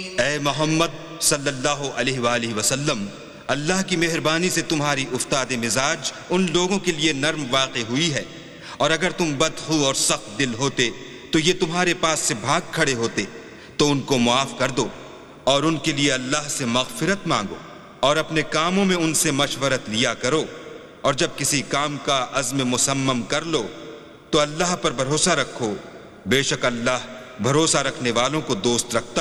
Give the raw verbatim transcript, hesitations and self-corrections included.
ए मोहम्मद सल्लल्लाहु अलैहि वसल्लम, अल्लाह की मेहरबानी से तुम्हारी उस्ताद मिजाज उन लोगों के लिए नर्म वाक़ई हुई है, और अगर तुम बदखू और सख्त दिल होते तो ये तुम्हारे पास से भाग खड़े होते। तो उनको माफ कर दो और उनके लिए अल्लाह से मग़फ़िरत मांगो और अपने कामों में उनसे मशवरत लिया करो, और जब किसी काम का अज़्म मुसम्मम कर लो तो अल्लाह पर भरोसा रखो। बेशक अल्लाह भरोसा रखने वालों को दोस्त रखता